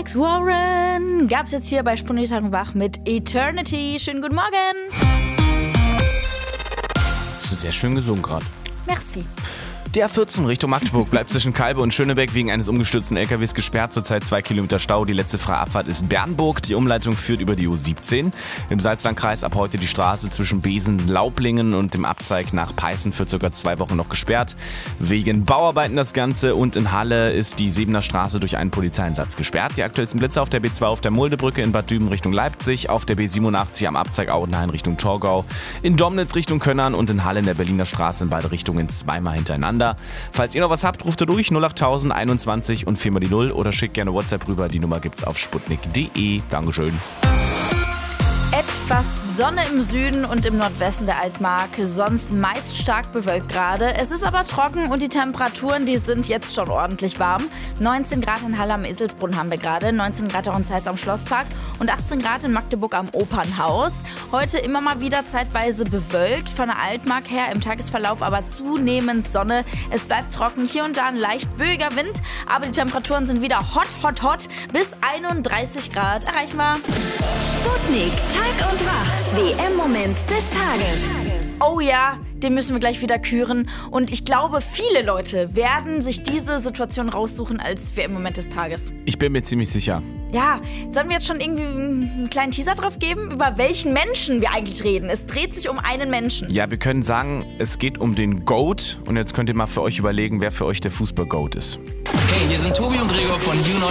Alex Warren gab's jetzt hier bei Sputnik Wach mit Eternity. Schönen guten Morgen. Das ist sehr schön gesungen gerade. Merci. Die A14 Richtung Magdeburg bleibt zwischen Kalbe und Schönebeck wegen eines umgestürzten LKWs gesperrt. Zurzeit 2 Kilometer Stau. Die letzte freie Abfahrt ist Bernburg. Die Umleitung führt über die U17. Im Salzlandkreis ab heute die Straße zwischen Besen-Laublingen und dem Abzweig nach Peißen für ca. 2 Wochen noch gesperrt. Wegen Bauarbeiten das Ganze. Und in Halle ist die Sebener Straße durch einen Polizeieinsatz gesperrt. Die aktuellsten Blitze auf der B2 auf der Muldebrücke in Bad Düben Richtung Leipzig, auf der B87 am Abzweig Audenhain Richtung Torgau, in Domnitz Richtung Könnern und in Halle in der Berliner Straße in beide Richtungen zweimal hintereinander. Falls ihr noch was habt, ruft ihr durch 08000 21 und 4 mal die 0 oder schickt gerne WhatsApp rüber. Die Nummer gibt's auf sputnik.de. Dankeschön. Etwas Sonne im Süden und im Nordwesten der Altmark, sonst meist stark bewölkt gerade. Es ist aber trocken und die Temperaturen, die sind jetzt schon ordentlich warm. 19 Grad in Halle am Eselsbrunn haben wir gerade, 19 Grad auch in Zeitz am Schlosspark und 18 Grad in Magdeburg am Opernhaus. Heute immer mal wieder zeitweise bewölkt, von der Altmark her im Tagesverlauf aber zunehmend Sonne. Es bleibt trocken, hier und da ein leicht böiger Wind, aber die Temperaturen sind wieder hot. Bis 31 Grad erreichen wir. Sputnik, Tag und Wach. WM-Moment des Tages. Oh ja, den müssen wir gleich wieder küren. Und ich glaube, viele Leute werden sich diese Situation raussuchen als WM-Moment des Tages. Ich bin mir ziemlich sicher. Ja, sollen wir jetzt schon irgendwie einen kleinen Teaser drauf geben, über welchen Menschen wir eigentlich reden? Es dreht sich um einen Menschen. Ja, wir können sagen, es geht um den GOAT. Und jetzt könnt ihr mal für euch überlegen, wer für euch der Fußball-GOAT ist. Hey, hier sind Tobi und Gregor von You Not